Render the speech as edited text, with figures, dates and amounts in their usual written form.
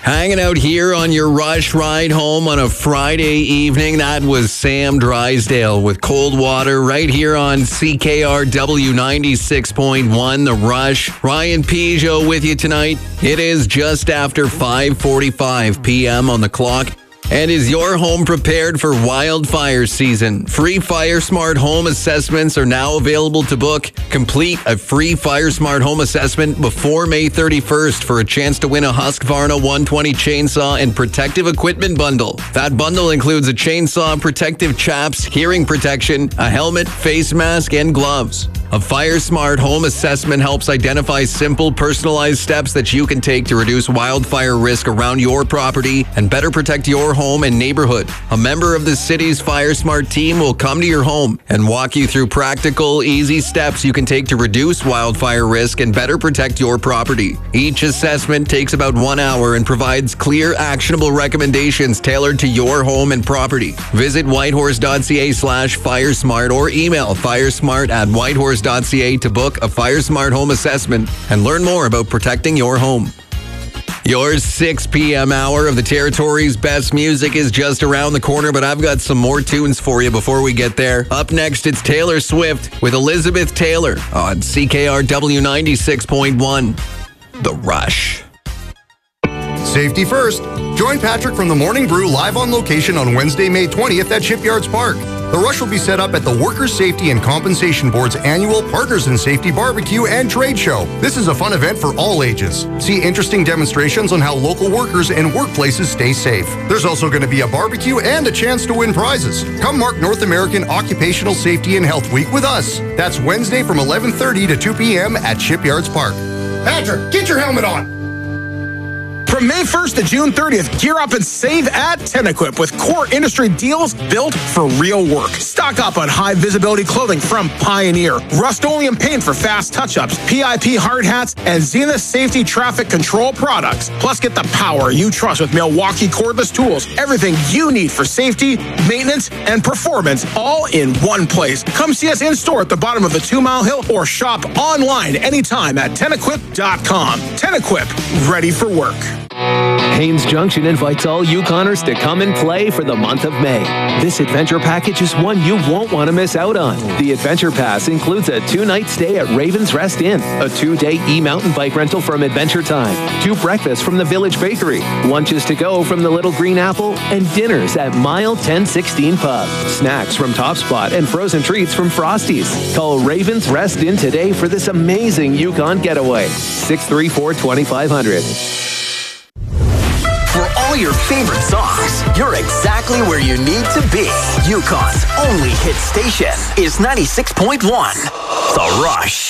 Hanging out here on your Rush ride home on a Friday evening. That was Sam Drysdale with Cold Water right here on CKRW 96.1, The Rush. Ryan Peugeot with you tonight. It is just after 5:45 p.m. on the clock. And is your home prepared for wildfire season? Free Fire Smart Home Assessments are now available to book. Complete a free Fire Smart Home Assessment before May 31st for a chance to win a Husqvarna 120 chainsaw and protective equipment bundle. That bundle includes a chainsaw, protective chaps, hearing protection, a helmet, face mask, and gloves. A Fire Smart Home Assessment helps identify simple, personalized steps that you can take to reduce wildfire risk around your property and better protect your home and neighborhood. A member of the city's Fire Smart team will come to your home and walk you through practical, easy steps you can take to reduce wildfire risk and better protect your property. Each assessment takes about 1 hour and provides clear, actionable recommendations tailored to your home and property. Visit whitehorse.ca/firesmart or email firesmart@whitehorse.ca to book a Fire Smart Home Assessment and learn more about protecting your home. Your 6 p.m. hour of the territory's best music is just around the corner, but I've got some more tunes for you before we get there. Up next, it's Taylor Swift with Elizabeth Taylor on CKRW 96.1, The Rush. Safety first. Join Patrick from the Morning Brew live on location on Wednesday, May 20th at Shipyards Park. The Rush will be set up at the Workers' Safety and Compensation Board's annual Partners in Safety Barbecue and Trade Show. This is a fun event for all ages. See interesting demonstrations on how local workers and workplaces stay safe. There's also going to be a barbecue and a chance to win prizes. Come mark North American Occupational Safety and Health Week with us. That's Wednesday from 11:30 to 2 p.m. at Shipyards Park. Patrick, get your helmet on. From May 1st to June 30th, gear up and save at Tenequip with core industry deals built for real work. Stock up on high visibility clothing from Pioneer, Rust-Oleum paint for fast touch-ups, PIP hard hats, and Zenith safety traffic control products. Plus, get the power you trust with Milwaukee cordless tools. Everything you need for safety, maintenance, and performance all in one place. Come see us in store at the bottom of the 2 Mile Hill or shop online anytime at Tenequip.com. Tenequip, ready for work. Haynes Junction invites all Yukoners to come and play for the month of May. This adventure package is one you won't want to miss out on. The Adventure Pass includes a 2-night stay at Ravens Rest Inn, a 2-day e-mountain bike rental from Adventure Time, 2 breakfasts from the Village Bakery, lunches to go from the Little Green Apple, and dinners at Mile 1016 Pub. Snacks from Top Spot and frozen treats from Frosties. Call Ravens Rest Inn today for this amazing Yukon getaway. 634-2500. For all your favorite songs, you're exactly where you need to be. Yukon's only hit station is 96.1, The Rush.